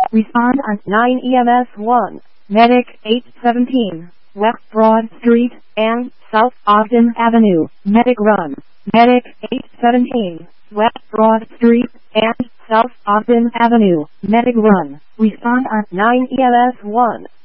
Respond on 9 EMS 1. Medic 817. West Broad Street and South Ogden Avenue. Medic run. Medic 817. West Broad Street and South Ogden Avenue. Medic run. Respond on 9 EMS 1.